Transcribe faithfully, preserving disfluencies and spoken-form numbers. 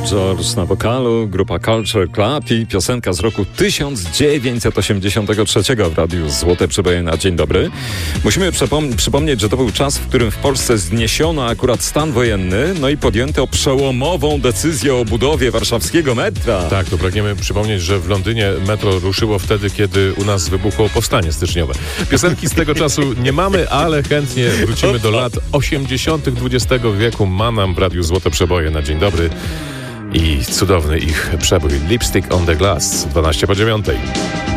George na wokalu, grupa Culture Club i piosenka z roku tysiąc dziewięćset osiemdziesiątego trzeciego w radiu Złote Przeboje na dzień dobry. Musimy przypom- przypomnieć, że to był czas, w którym w Polsce zniesiono akurat stan wojenny, no i podjęto przełomową decyzję o budowie warszawskiego metra. Tak, to pragniemy przypomnieć, że w Londynie metro ruszyło wtedy, kiedy u nas wybuchło powstanie styczniowe. Piosenki z tego czasu nie mamy, ale chętnie wrócimy do lat osiemdziesiątych dwudziestego wieku. Ma nam w radiu Złote Przeboje na dzień dobry. I cudowny ich przebój Lipstick on the Glass, dwanaście po dziewiątej.